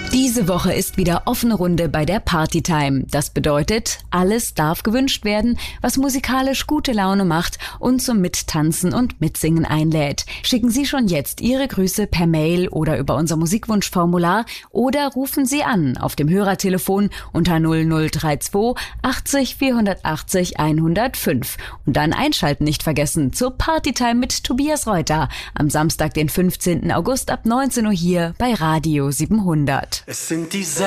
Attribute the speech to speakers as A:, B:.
A: Diese Woche ist wieder offene Runde bei der Partytime. Das bedeutet, alles darf gewünscht werden, was musikalisch gute Laune macht und zum Mittanzen und Mitsingen einlädt. Schicken Sie schon jetzt Ihre Grüße per Mail oder über unser Musikwunschformular oder rufen Sie an auf dem Hörertelefon unter 0032 80 480 105. Und dann einschalten nicht vergessen zur Partytime mit Tobias Reuter am Samstag, den 15. August ab 19 Uhr hier bei Radio 700.
B: Es sind die